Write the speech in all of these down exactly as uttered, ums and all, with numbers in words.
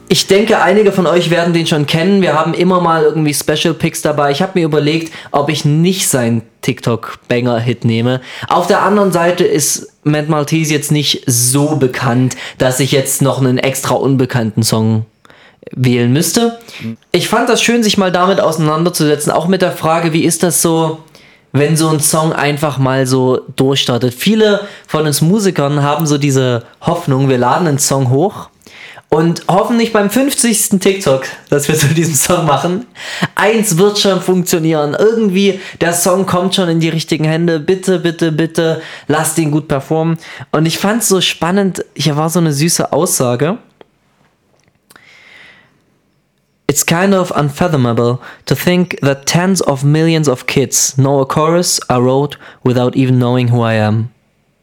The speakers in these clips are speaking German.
Ich denke, einige von euch werden den schon kennen. Wir haben immer mal irgendwie Special Picks dabei. Ich habe mir überlegt, ob ich nicht seinen TikTok-Banger-Hit nehme. Auf der anderen Seite ist Matt Maltese jetzt nicht so bekannt, dass ich jetzt noch einen extra unbekannten Song wählen müsste. Ich fand das schön, sich mal damit auseinanderzusetzen, auch mit der Frage, wie ist das so, wenn so ein Song einfach mal so durchstartet. Viele von uns Musikern haben so diese Hoffnung, wir laden einen Song hoch und hoffen nicht beim fünfzigsten TikTok, dass wir zu diesem Song machen. Eins wird schon funktionieren. Irgendwie, der Song kommt schon in die richtigen Hände. Bitte, bitte, bitte, lasst ihn gut performen. Und ich fand es so spannend, hier war so eine süße Aussage. It's kind of unfathomable to think that tens of millions of kids know a chorus I wrote without even knowing who I am.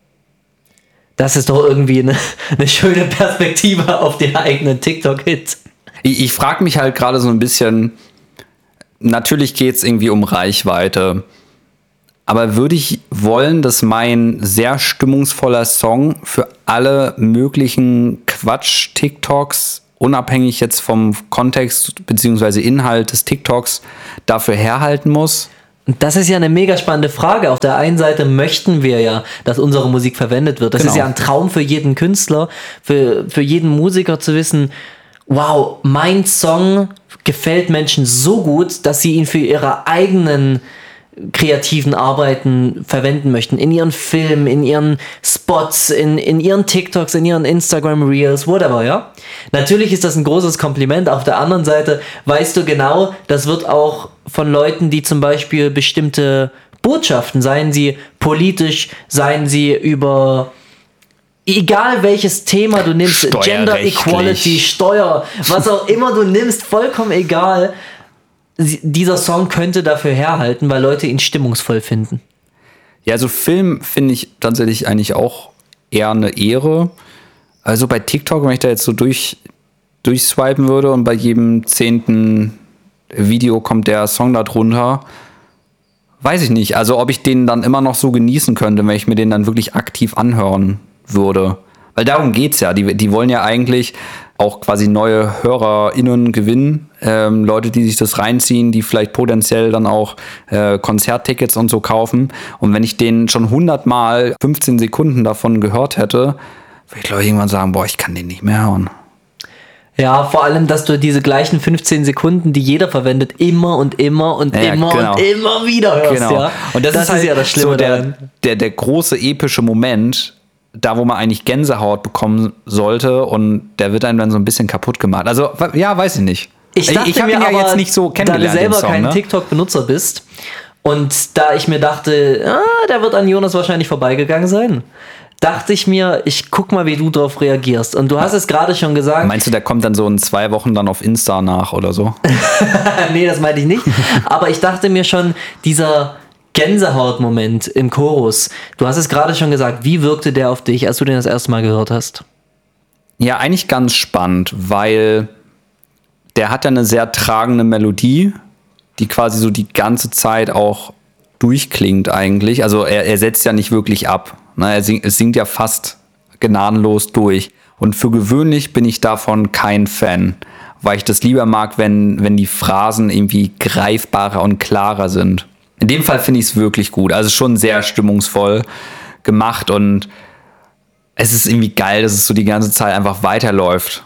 Das ist doch irgendwie eine, eine schöne Perspektive auf den eigenen TikTok-Hit. Ich, ich frage mich halt gerade so ein bisschen, natürlich geht es irgendwie um Reichweite, aber würde ich wollen, dass mein sehr stimmungsvoller Song für alle möglichen Quatsch-TikToks, unabhängig jetzt vom Kontext bzw. Inhalt des TikToks, dafür herhalten muss? Und das ist ja eine mega spannende Frage. Auf der einen Seite möchten wir ja, dass unsere Musik verwendet wird. Das genau. ist ja ein Traum für jeden Künstler, für, für jeden Musiker zu wissen, wow, mein Song gefällt Menschen so gut, dass sie ihn für ihre eigenen kreativen Arbeiten verwenden möchten. In ihren Filmen, in ihren Spots, in, in ihren TikToks, in ihren Instagram Reels, whatever, ja. Natürlich ist das ein großes Kompliment. Auf der anderen Seite weißt du genau, das wird auch von Leuten, die zum Beispiel bestimmte Botschaften, seien sie politisch, seien sie über egal welches Thema du nimmst, Gender Equality, Steuer, was auch immer du nimmst, vollkommen egal. Dieser Song könnte dafür herhalten, weil Leute ihn stimmungsvoll finden. Ja, also Film finde ich tatsächlich eigentlich auch eher eine Ehre. Also bei TikTok, wenn ich da jetzt so durch, durchswipen würde und bei jedem zehnten Video kommt der Song da drunter, weiß ich nicht. Also ob ich den dann immer noch so genießen könnte, wenn ich mir den dann wirklich aktiv anhören würde. Weil darum geht's ja. Die, die wollen ja eigentlich auch quasi neue HörerInnen gewinnen. Ähm, Leute, die sich das reinziehen, die vielleicht potenziell dann auch äh, Konzerttickets und so kaufen. Und wenn ich den schon hundertmal fünfzehn Sekunden davon gehört hätte, würde ich glaube ich irgendwann sagen, boah, ich kann den nicht mehr hören. Ja, vor allem, dass du diese gleichen fünfzehn Sekunden, die jeder verwendet, immer und immer und ja, immer genau. und immer wieder hörst. Genau. Ja? Und das, das ist, halt ist ja das Schlimme so der, der, der große epische Moment, da wo man eigentlich Gänsehaut bekommen sollte, und der wird einem dann so ein bisschen kaputt gemacht. Also, ja, weiß ich nicht. Ich dachte ich, ich mir ja aber, jetzt nicht so kennengelernt, da du selber Song, kein ne? TikTok-Benutzer bist und da ich mir dachte, ah, der wird an Jonas wahrscheinlich vorbeigegangen sein, dachte ich mir, ich guck mal, wie du darauf reagierst. Und du hast es gerade schon gesagt. Meinst du, der kommt dann so in zwei Wochen dann auf Insta nach oder so? Nee, das meinte ich nicht. Aber ich dachte mir schon, dieser Gänsehaut-Moment im Chorus, du hast es gerade schon gesagt, wie wirkte der auf dich, als du den das erste Mal gehört hast? Ja, eigentlich ganz spannend, weil der hat ja eine sehr tragende Melodie, die quasi so die ganze Zeit auch durchklingt eigentlich. Also er, er setzt ja nicht wirklich ab. Ne? Er singt, es singt ja fast gnadenlos durch. Und für gewöhnlich bin ich davon kein Fan, weil ich das lieber mag, wenn, wenn die Phrasen irgendwie greifbarer und klarer sind. In dem Fall finde ich es wirklich gut. Also schon sehr stimmungsvoll gemacht und es ist irgendwie geil, dass es so die ganze Zeit einfach weiterläuft.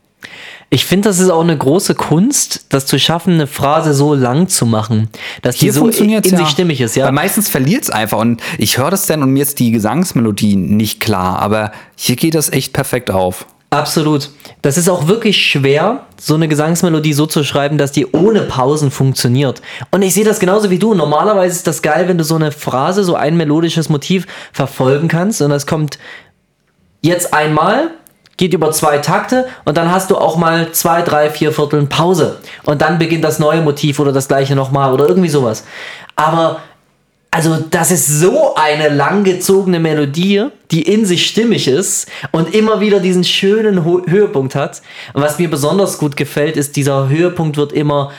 Ich finde, das ist auch eine große Kunst, das zu schaffen, eine Phrase so lang zu machen, dass die so in, in sich ja. stimmig ist. Ja? Weil meistens verliert es einfach und ich höre das dann und mir ist die Gesangsmelodie nicht klar, aber hier geht das echt perfekt auf. Absolut. Das ist auch wirklich schwer, so eine Gesangsmelodie so zu schreiben, dass die ohne Pausen funktioniert. Und ich sehe das genauso wie du. Normalerweise ist das geil, wenn du so eine Phrase, so ein melodisches Motiv verfolgen kannst und das kommt jetzt einmal, geht über zwei Takte und dann hast du auch mal zwei, drei, vier Vierteln Pause. Und dann beginnt das neue Motiv oder das gleiche nochmal oder irgendwie sowas. Aber also das ist so eine langgezogene Melodie, die in sich stimmig ist und immer wieder diesen schönen Ho- Höhepunkt hat. Und was mir besonders gut gefällt, ist, dieser Höhepunkt wird immer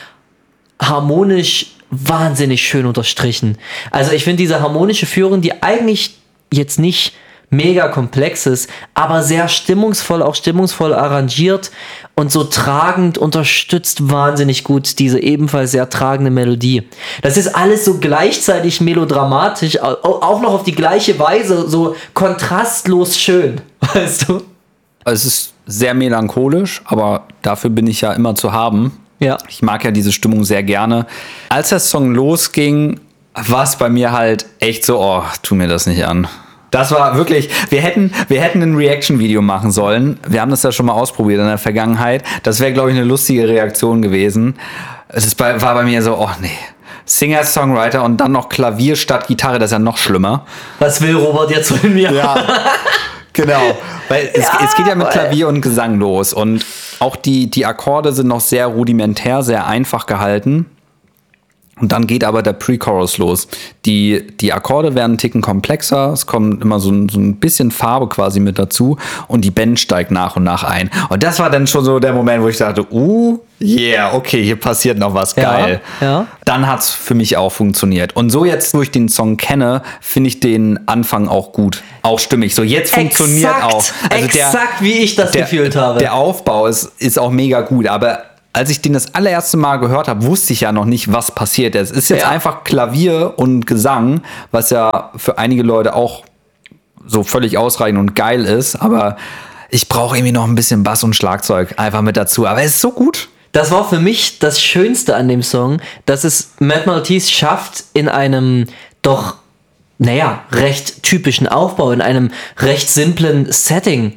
harmonisch wahnsinnig schön unterstrichen. Also ich finde diese harmonische Führung, die eigentlich jetzt nicht mega komplexes, aber sehr stimmungsvoll, auch stimmungsvoll arrangiert und so tragend unterstützt wahnsinnig gut diese ebenfalls sehr tragende Melodie. Das ist alles so gleichzeitig melodramatisch, auch noch auf die gleiche Weise, so kontrastlos schön, weißt du? Es ist sehr melancholisch, aber dafür bin ich ja immer zu haben. Ja. Ich mag ja diese Stimmung sehr gerne. Als der Song losging, war es bei mir halt echt so, oh, tu mir das nicht an. Das war wirklich, wir hätten, wir hätten ein Reaction-Video machen sollen. Wir haben das ja schon mal ausprobiert in der Vergangenheit. Das wäre, glaube ich, eine lustige Reaktion gewesen. Es war bei mir so, oh nee. Singer, Songwriter und dann noch Klavier statt Gitarre, das ist ja noch schlimmer. Was will Robert jetzt von mir? Ja, genau. Weil es, ja, es geht ja mit Klavier und Gesang los. Und auch die, die Akkorde sind noch sehr rudimentär, sehr einfach gehalten. Und dann geht aber der Pre-Chorus los. Die, die Akkorde werden einen Ticken komplexer, es kommt immer so ein, so ein bisschen Farbe quasi mit dazu und die Band steigt nach und nach ein. Und das war dann schon so der Moment, wo ich dachte, uh, yeah, okay, hier passiert noch was, geil. Ja, ja. Dann hat's für mich auch funktioniert. Und so jetzt, wo ich den Song kenne, finde ich den Anfang auch gut, auch stimmig. So jetzt exakt, funktioniert auch. Also exakt, der, wie ich das der, gefühlt habe. Der Aufbau ist, ist auch mega gut, aber als ich den das allererste Mal gehört habe, wusste ich ja noch nicht, was passiert. Es ist jetzt ja. einfach Klavier und Gesang, was ja für einige Leute auch so völlig ausreichend und geil ist. Aber ich brauche irgendwie noch ein bisschen Bass und Schlagzeug einfach mit dazu. Aber es ist so gut. Das war für mich das Schönste an dem Song, dass es Matt Maltese schafft, in einem doch, naja, recht typischen Aufbau, in einem recht simplen Setting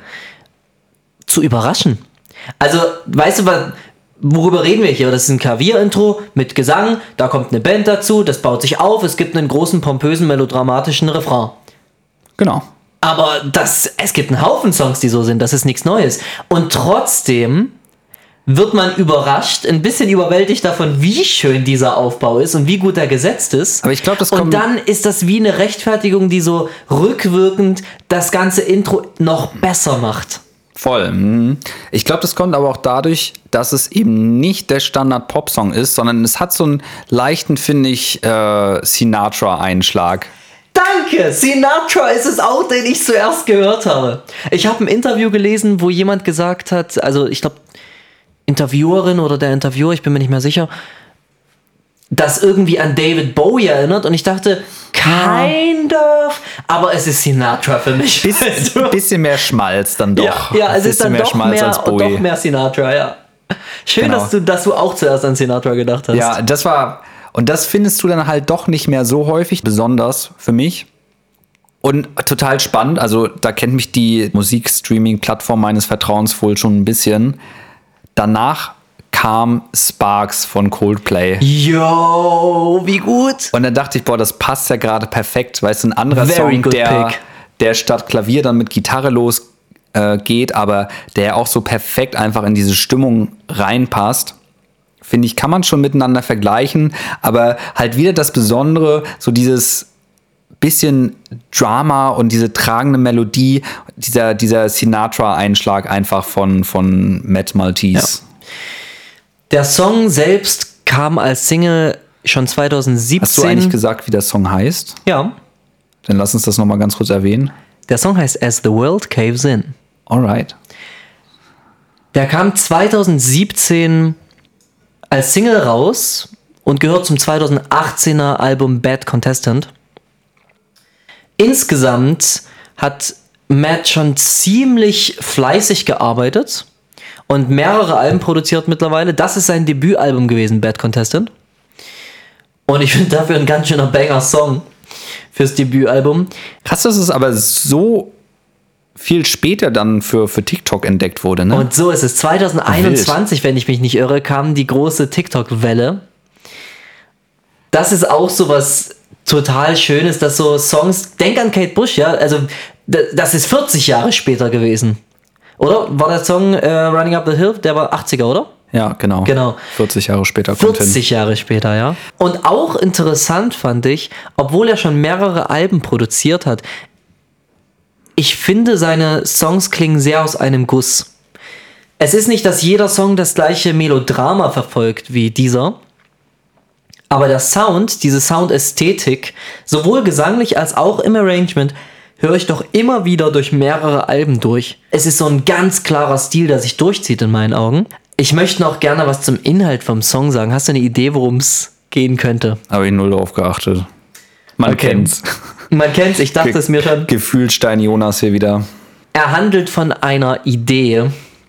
zu überraschen. Also, weißt du, was... Worüber reden wir hier? Das ist ein Klavierintro mit Gesang, da kommt eine Band dazu, das baut sich auf, es gibt einen großen, pompösen, melodramatischen Refrain. Genau. Aber das, es gibt einen Haufen Songs, die so sind, das ist nichts Neues. Und trotzdem wird man überrascht, ein bisschen überwältigt davon, wie schön dieser Aufbau ist und wie gut er gesetzt ist. Aber ich glaube, das Und kommt dann ist das wie eine Rechtfertigung, die so rückwirkend das ganze Intro noch besser macht. Voll. Ich glaube, das kommt aber auch dadurch, dass es eben nicht der Standard-Pop-Song ist, sondern es hat so einen leichten, finde ich, äh, Sinatra-Einschlag. Danke! Sinatra ist es auch, den ich zuerst gehört habe. Ich habe ein Interview gelesen, wo jemand gesagt hat, also ich glaube, Interviewerin oder der Interviewer, ich bin mir nicht mehr sicher, das irgendwie an David Bowie erinnert und ich dachte, kind of, aber es ist Sinatra für mich. Biss, also, bisschen mehr Schmalz dann doch. Ja, ja es ist dann mehr doch, Schmalz mehr, als Bowie. Doch mehr Sinatra, ja. Schön, genau. dass, du, dass du auch zuerst an Sinatra gedacht hast. Ja, das war, und das findest du dann halt doch nicht mehr so häufig, besonders für mich. Und total spannend, also da kennt mich die Musikstreaming-Plattform meines Vertrauens wohl schon ein bisschen. Danach kam Sparks von Coldplay. Yo, wie gut. Und dann dachte ich, boah, das passt ja gerade perfekt. Weißt du, ein anderer Very Song, der, der statt Klavier dann mit Gitarre losgeht, äh, geht, aber der auch so perfekt einfach in diese Stimmung reinpasst. Finde ich, kann man schon miteinander vergleichen. Aber halt wieder das Besondere, so dieses bisschen Drama und diese tragende Melodie, dieser, dieser Sinatra-Einschlag einfach von, von Matt Maltese. Ja. Der Song selbst kam als Single schon zwanzig siebzehn. Hast du eigentlich gesagt, wie der Song heißt? Ja. Dann lass uns das nochmal ganz kurz erwähnen. Der Song heißt As the World Caves In. Alright. Der kam zwanzig siebzehn als Single raus und gehört zum zwanzig achtzehner Album Bad Contestant. Insgesamt hat Matt schon ziemlich fleißig gearbeitet und mehrere Alben produziert mittlerweile. Das ist sein Debütalbum gewesen, Bad Contestant. Und ich finde dafür ein ganz schöner Banger-Song fürs Debütalbum. Krass, dass es aber so viel später dann für, für TikTok entdeckt wurde, ne? Und so ist es. zwanzig einundzwanzig, Wild. Wenn ich mich nicht irre, kam die große TikTok-Welle. Das ist auch so was total Schönes, dass so Songs, denk an Kate Bush, ja, also das ist vierzig Jahre später gewesen. Oder? War der Song äh, Running Up the Hill, der war achtziger, oder? Ja, genau. Genau. vierzig Jahre später kommt vierzig hin. Jahre später, ja. Und auch interessant fand ich, obwohl er schon mehrere Alben produziert hat, ich finde, seine Songs klingen sehr aus einem Guss. Es ist nicht, dass jeder Song das gleiche Melodrama verfolgt wie dieser, aber der Sound, diese Soundästhetik, sowohl gesanglich als auch im Arrangement, höre ich doch immer wieder durch mehrere Alben durch. Es ist so ein ganz klarer Stil, der sich durchzieht in meinen Augen. Ich möchte noch gerne was zum Inhalt vom Song sagen. Hast du eine Idee, worum es gehen könnte? Habe ich null drauf geachtet. Man Okay. kennt's. Man kennt's, ich dachte es mir schon. Gefühlt Stein Jonas hier wieder. Er handelt von einer Idee.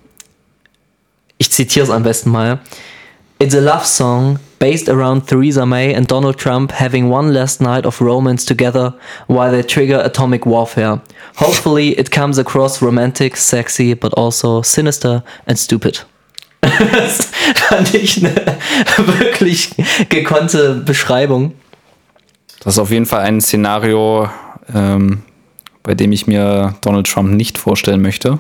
Ich zitiere es am besten mal. It's a love song based around Theresa May and Donald Trump having one last night of romance together while they trigger atomic warfare. Hopefully it comes across romantic, sexy, but also sinister and stupid. Das fand ich eine wirklich gekonnte Beschreibung. Das ist auf jeden Fall ein Szenario, ähm, bei dem ich mir Donald Trump nicht vorstellen möchte.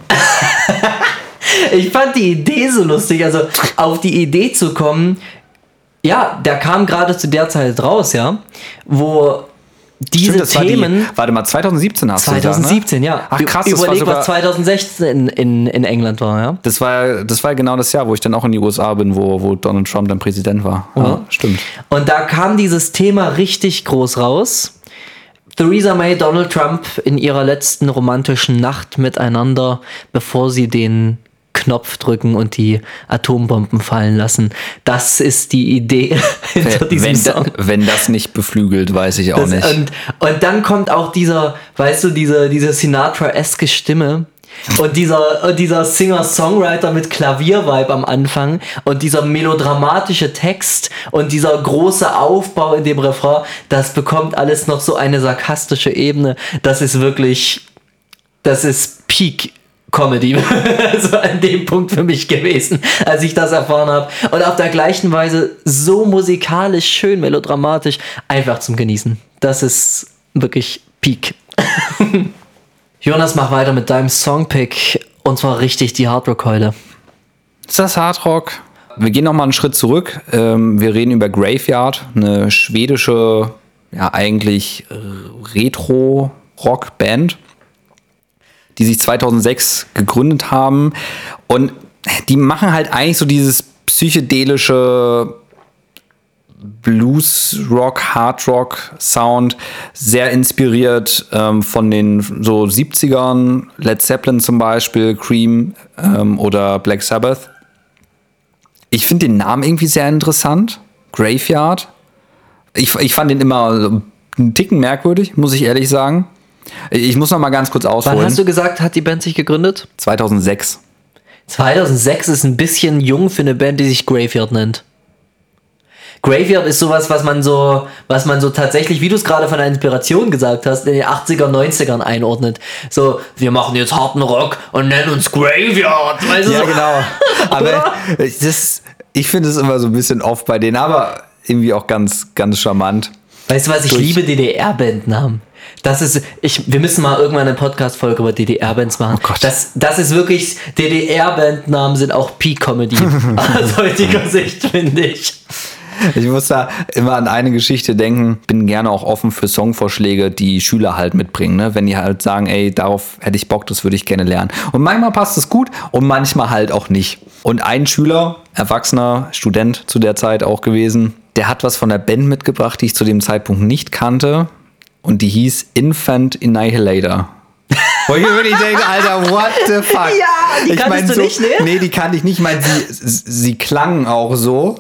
Ich fand die Idee so lustig, also auf die Idee zu kommen, ja, der kam gerade zu der Zeit raus, ja, wo diese Stimmt, das war Themen... Die, warte mal, zwanzig siebzehn hast zwanzig siebzehn, du gesagt, ne? ja. Ach krass, das Überleg, war sogar, was zwanzig sechzehn in, in, in England war, ja. Das war, das war genau das Jahr, wo ich dann auch in die U S A bin, wo, wo Donald Trump dann Präsident war. Ja, Ja. stimmt. Und da kam dieses Thema richtig groß raus. Theresa May, Donald Trump in ihrer letzten romantischen Nacht miteinander, bevor sie den Knopf drücken und die Atombomben fallen lassen. Das ist die Idee hinter diesem Wenn, Song. wenn das nicht beflügelt, weiß ich auch Das, nicht. und, und dann kommt auch dieser, weißt du, diese, diese Sinatra-eske Stimme und dieser, und dieser Singer-Songwriter mit Klavier-Vibe am Anfang und dieser melodramatische Text und dieser große Aufbau in dem Refrain, das bekommt alles noch so eine sarkastische Ebene. Das ist wirklich, das ist Peak Comedy, also an dem Punkt für mich gewesen, als ich das erfahren habe. Und auf der gleichen Weise so musikalisch, schön melodramatisch, einfach zum Genießen. Das ist wirklich Peak. Jonas, mach weiter mit deinem Songpick und zwar richtig die Hardrock-Keule. Ist das Hardrock? Wir gehen nochmal einen Schritt zurück. Ähm, wir reden über Graveyard, eine schwedische, ja eigentlich Retro-Rock-Band, die sich zweitausendsechs gegründet haben. Und die machen halt eigentlich so dieses psychedelische Blues-Rock, Hard-Rock-Sound, sehr inspiriert ähm, von den so siebzigern, Led Zeppelin zum Beispiel, Cream ähm, oder Black Sabbath. Ich finde den Namen irgendwie sehr interessant, Graveyard. Ich, ich fand den immer einen Ticken merkwürdig, muss ich ehrlich sagen. Ich muss noch mal ganz kurz ausholen. Wann hast du gesagt, hat die Band sich gegründet? zweitausendsechs. zweitausendsechs ist ein bisschen jung für eine Band, die sich Graveyard nennt. Graveyard ist sowas, was man so, was man so tatsächlich, wie du es gerade von der Inspiration gesagt hast, in den achtziger, neunzigern einordnet. So, wir machen jetzt harten Rock und nennen uns Graveyard. Weißt du Ja, so? genau. Aber das, ich finde es immer so ein bisschen oft bei denen, aber irgendwie auch ganz, ganz charmant. Weißt du was, ich Durch- liebe D D R-Bandnamen. Das ist, ich, wir müssen mal irgendwann eine Podcast-Folge über D D R-Bands machen. Oh Gott. Das, das ist wirklich, D D R-Bandnamen sind auch Peak-Comedy aus heutiger Sicht, finde ich. Ich muss da immer an eine Geschichte denken, bin gerne auch offen für Songvorschläge, die Schüler halt mitbringen, ne? Wenn die halt sagen, ey, darauf hätte ich Bock, das würde ich gerne lernen. Und manchmal passt es gut und manchmal halt auch nicht. Und ein Schüler, erwachsener Student zu der Zeit auch gewesen, der hat was von der Band mitgebracht, die ich zu dem Zeitpunkt nicht kannte. Und die hieß Infant Annihilator. Wo ich mir wirklich denke, Alter, what the fuck? Ja, die ich kanntest mein, du so, nicht, ne? Nee, die kannte ich nicht. Ich meine, sie, sie klangen auch so.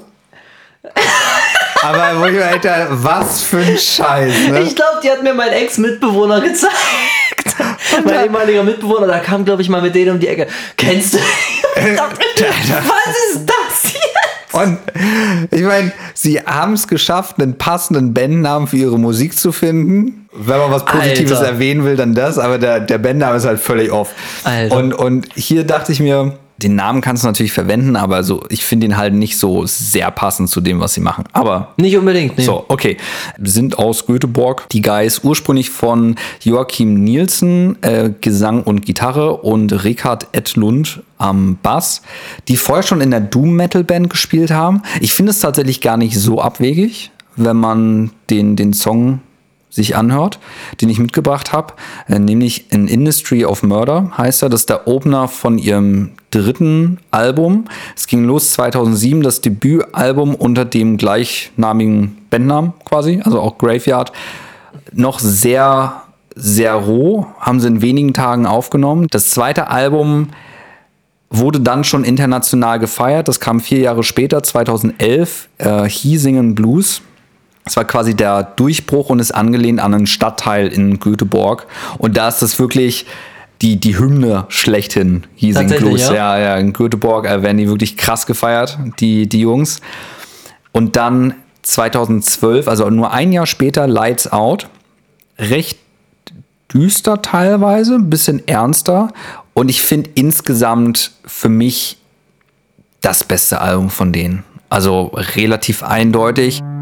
Aber wo ich mir, Alter, was für ein Scheiß, ne? Ich glaube, die hat mir mein Ex-Mitbewohner gezeigt. Mein ehemaliger Mitbewohner, da kam, glaube ich, mal mit denen um die Ecke. Kennst du? Ich dachte, was ist das hier? Und ich meine, sie haben es geschafft, einen passenden Bandnamen für ihre Musik zu finden. Wenn man was Positives Alter. erwähnen will, dann das. Aber der, der Bandname ist halt völlig off. Alter. Und, und hier dachte ich mir, den Namen kannst du natürlich verwenden, aber so, ich finde ihn halt nicht so sehr passend zu dem, was sie machen. Aber Nicht unbedingt, ne? so, okay. Sind aus Göteborg. Die Guys ursprünglich von Joachim Nielsen, äh, Gesang und Gitarre und Richard Edlund am Bass, die vorher schon in der Doom-Metal-Band gespielt haben. Ich finde es tatsächlich gar nicht so abwegig, wenn man den, den Song sich anhört, den ich mitgebracht habe, äh, nämlich An Industry of Murder heißt er. Das ist der Opener von ihrem dritten Album. Es ging los zweitausendsieben, das Debütalbum unter dem gleichnamigen Bandnamen quasi, also auch Graveyard. Noch sehr sehr roh, haben sie in wenigen Tagen aufgenommen. Das zweite Album wurde dann schon international gefeiert. Das kam vier Jahre später, zweitausendelf, äh, He Singen Blues. Das war quasi der Durchbruch und ist angelehnt an einen Stadtteil in Göteborg. Und da ist das wirklich die, die Hymne schlechthin, He Singen Blues. Ja? ja, ja, in Göteborg äh, werden die wirklich krass gefeiert, die, die Jungs. Und dann zweitausendzwölf, also nur ein Jahr später, Lights Out. Recht düster teilweise, ein bisschen ernster. Und ich finde insgesamt für mich das beste Album von denen. Also relativ eindeutig.